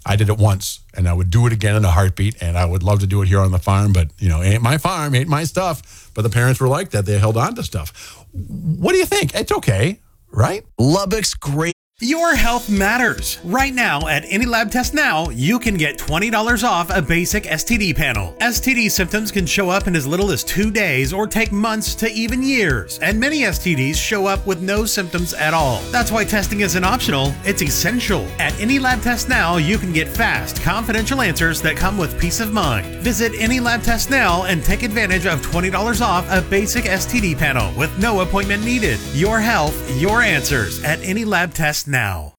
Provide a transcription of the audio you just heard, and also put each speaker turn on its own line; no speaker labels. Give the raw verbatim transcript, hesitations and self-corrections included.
I did it once, and I would do it again in a heartbeat, and I would love to do it here on the farm, but, you know, ain't my farm, ain't my stuff. But the parents were like that. They held on to stuff. What do you think? It's okay, right?
Lubbock's great.
Your health matters. Right now at Any Lab Test Now, you can get twenty dollars off a basic S T D panel. S T D symptoms can show up in as little as two days or take months to even years, and many S T Ds show up with no symptoms at all. That's why testing isn't optional, it's essential. At Any Lab Test Now, you can get fast, confidential answers that come with peace of mind. Visit Any Lab Test Now and take advantage of twenty dollars off a basic S T D panel with no appointment needed. Your health, your answers at Any Lab Test Now.